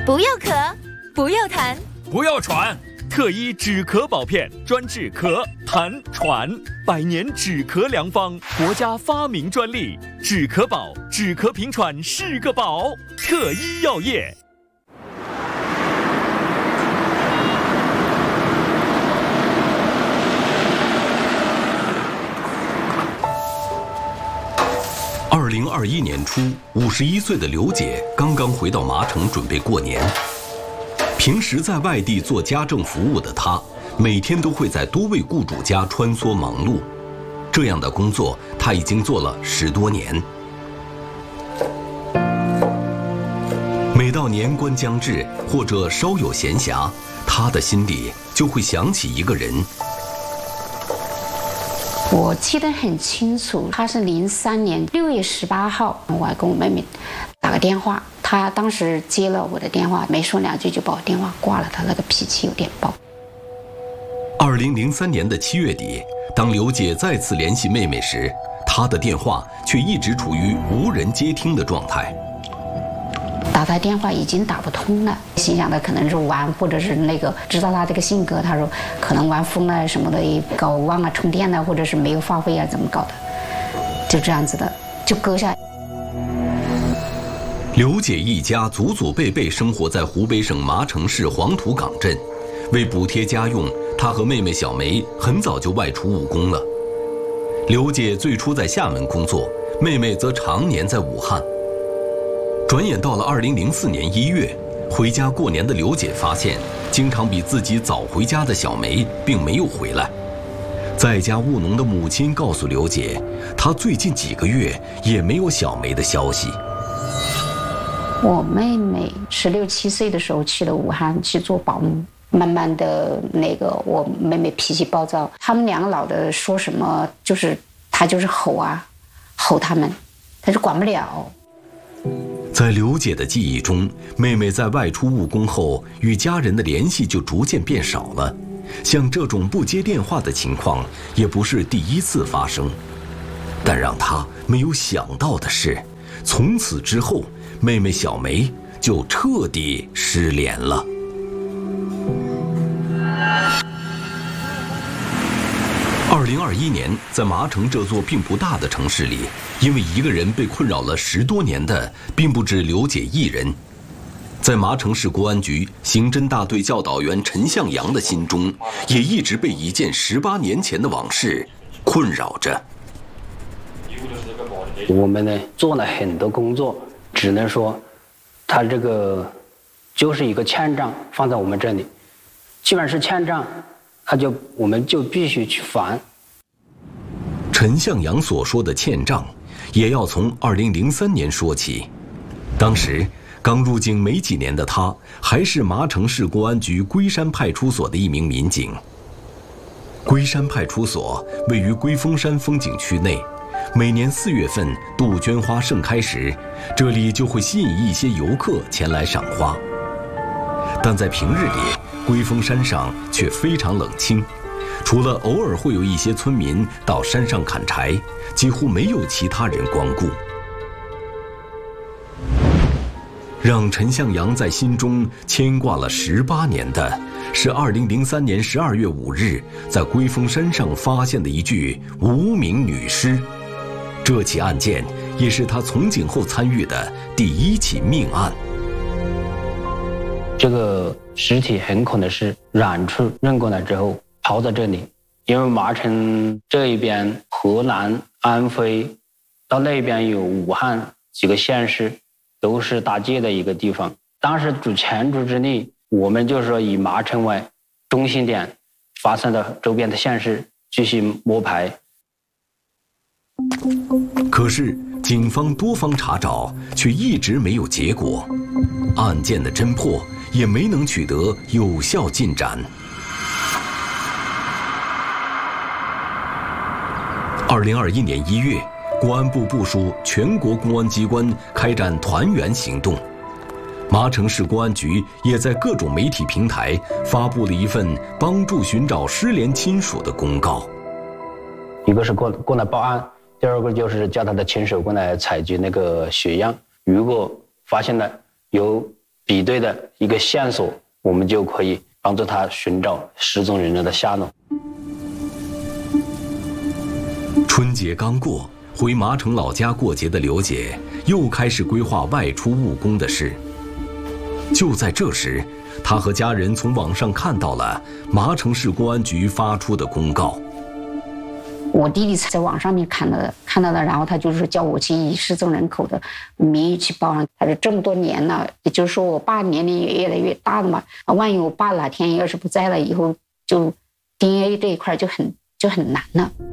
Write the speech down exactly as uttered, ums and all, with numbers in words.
不要咳，不要痰， 不要喘。特医止咳宝片专治咳、痰、喘，百年止咳良方，国家发明专利。止咳宝，止咳平喘是个宝。特医药业。 二零二一年初，五十一岁的刘姐刚刚回到麻城，准备过年。平时在外地做家政服务的她，每天都会在多位雇主家穿梭忙碌。这样的工作，她已经做了十多年。每到年关将至，或者稍有闲暇，她的心里就会想起一个人。 我记得很清楚，他是零三年六月十八号，我还跟我妹妹打个电话，他当时接了我的电话，没说两句就把我电话挂了，他那个脾气有点暴。 二零零三年的七月底，当刘姐再次联系妹妹时，她的电话却一直处于无人接听的状态。 打他电话已经打不通了，心想的可能是玩，或者是那个知道他这个性格，他说可能玩疯了什么的，搞忘了充电了，或者是没有发挥啊，怎么搞的，就这样子的就搁下。 刘姐一家祖祖辈辈生活在湖北省麻城市黄土岗镇，为补贴家用，她和妹妹小梅很早就外出务工了。刘姐最初在厦门工作，妹妹则常年在武汉。转眼到了二零零四年一月，回家过年的刘姐发现，经常比自己早回家的小梅并没有回来。在家务农的母亲告诉刘姐，她最近几个月也没有小梅的消息。 我妹妹十六七岁的时候去了武汉去做保姆，慢慢的那个我妹妹脾气暴躁，他们两个老的说什么就是她就是吼啊，吼他们，她就管不了。 在刘姐的记忆中，妹妹在外出务工后，与家人的联系就逐渐变少了。像这种不接电话的情况，也不是第一次发生。但让她没有想到的是，从此之后，妹妹小梅就彻底失联了。二零二一年，在麻城这座并不大的城市里，因为一个人被困扰了十多年的，并不止刘姐一人。在麻城市公安局刑侦大队教导员陈向阳的心中，也一直被一件十八年前的往事困扰着。 我们呢做了很多工作，只能说，他这个就是一个欠账放在我们这里，基本上是欠账。他就我们就必须去还。 陈向阳所说的欠账，也要从二零零三年说起。当时刚入警没几年的他，还是麻城市公安局龟山派出所的一名民警。龟山派出所位于龟峰山风景区内，每年四月份杜鹃花盛开时，这里就会吸引一些游客前来赏花。但在平日里，龟峰山上却非常冷清，除了偶尔会有一些村民到山上砍柴，几乎没有其他人光顾。让陈向阳在心中牵挂了十八年的，是二零零三年十二月五日在龟峰山上发现的一具无名女尸。这起案件也是他从警后参与的第一起命案。 这个尸体很可能是染处认过来之后抛在这里，因为麻城这一边河南、安徽到那边有武汉几个县市，都是搭界的一个地方。当时主前主之力，我们就是说以麻城为中心点，发散到周边的县市继续摸排。 可是警方多方查找，却一直没有结果，案件的侦破也没能取得有效进展。二零二一年一月，公安部部署全国公安机关开展团圆行动，麻城市公安局也在各种媒体平台发布了一份帮助寻找失联亲属的公告。 一个是过过来报案，第二个就是叫他的亲属过来采集那个血样，如果发现了有比对的一个线索，我们就可以帮助他寻找失踪人员的下落。 春节刚过，回麻城老家过节的刘姐又开始规划外出务工的事。就在这时，她和家人从网上看到了麻城市公安局发出的公告。 我弟弟在网上面看到的，看到的，然后他就是叫我去以失踪人口的名义去报上。他说这么多年了，也就是说我爸年龄也越来越大了嘛，万一我爸哪天要是不在了以后，就 D N A 这一块就很就很难了。